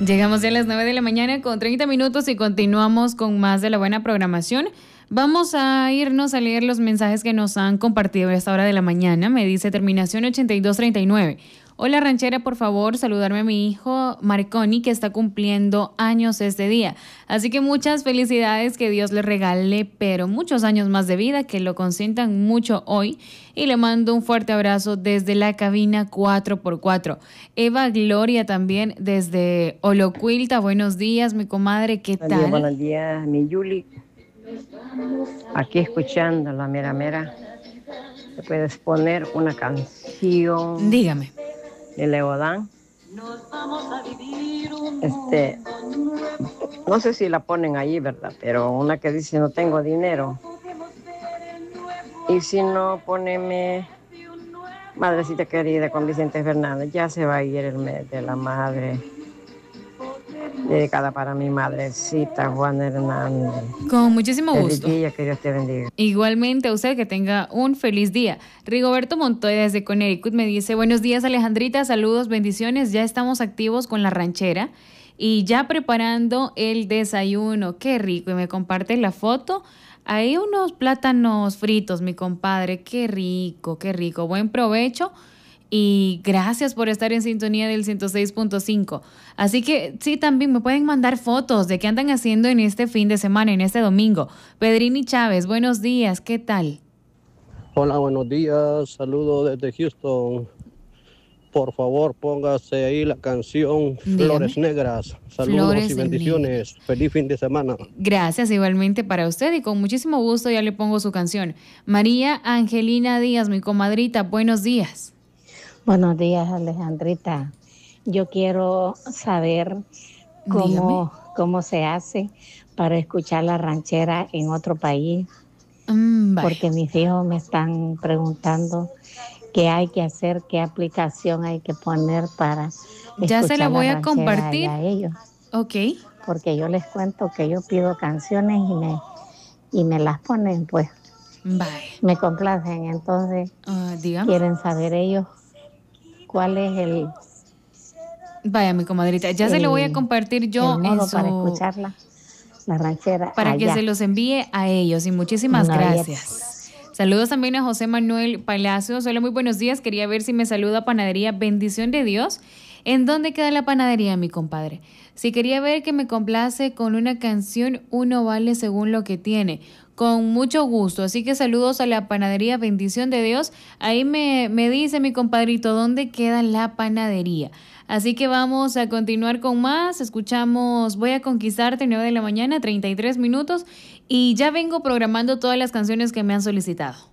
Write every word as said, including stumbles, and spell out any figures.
Llegamos ya a las nueve de la mañana con treinta minutos y continuamos con más de la buena programación. Vamos a irnos a leer los mensajes que nos han compartido a esta hora de la mañana. Me dice terminación ochenta y dos treinta y nueve. Hola ranchera, por favor, saludarme a mi hijo Marconi, que está cumpliendo años este día. Así que muchas felicidades, que Dios le regale, pero muchos años más de vida, que lo consientan mucho hoy. Y le mando un fuerte abrazo desde la cabina cuatro por cuatro. Eva Gloria también desde Olocuilta. Buenos días, mi comadre, ¿qué tal? Buenos días, buenos días, mi Yuli. Aquí escuchando la mera mera. ¿Te puedes poner una canción? Dígame. De Leodán. Este, no sé si la ponen ahí, ¿verdad? Pero una que dice no tengo dinero. Y si no, poneme Madrecita Querida con Vicente Fernández. Ya se va a ir el mes de la madre. Dedicada para mi madrecita Juana Hernández. Con muchísimo gusto. Feliz día, que Dios te bendiga. Igualmente a usted, que tenga un feliz día. Rigoberto Montoya desde Connecticut me dice: buenos días Alejandrita, saludos, bendiciones. Ya estamos activos con la ranchera y ya preparando el desayuno. Qué rico. Y me comparte la foto. Hay unos plátanos fritos, mi compadre. Qué rico, qué rico. Buen provecho. Y gracias por estar en sintonía del ciento seis punto cinco. Así que sí, también me pueden mandar fotos de qué andan haciendo en este fin de semana, en este domingo. Pedrini Chávez, buenos días, ¿qué tal? Hola, buenos días, saludos desde Houston. Por favor, póngase ahí la canción Flores Dígame. Negras. Saludos Flores y bendiciones. Negras. Feliz fin de semana. Gracias, igualmente para usted, y con muchísimo gusto ya le pongo su canción. María Angelina Díaz, mi comadrita, buenos días. Buenos días, Alejandrita. Yo quiero saber cómo, cómo se hace para escuchar la ranchera en otro país, mm, porque mis hijos me están preguntando qué hay que hacer, qué aplicación hay que poner para ya escuchar se la voy la a compartir a ellos. Ok. Porque yo les cuento que yo pido canciones y me, y me las ponen, pues. Bye. Me complacen, entonces uh, quieren saber ellos cuál es el... Vaya, mi comadrita, ya el, se lo voy a compartir yo el modo en su... para escucharla, la ranchera. Para allá. que se los envíe a ellos, y muchísimas no, gracias. Saludos también a José Manuel Palacios. Hola, muy buenos días. Quería ver si me saluda Panadería Bendición de Dios. ¿En dónde queda la panadería, mi compadre? Si quería ver que me complace con una canción, uno vale según lo que tiene. Con mucho gusto. Así que saludos a la Panadería Bendición de Dios. Ahí me, me dice mi compadrito dónde queda la panadería. Así que vamos a continuar con más. Escuchamos Voy a Conquistarte, nueve de la mañana, treinta y tres minutos. Y ya vengo programando todas las canciones que me han solicitado.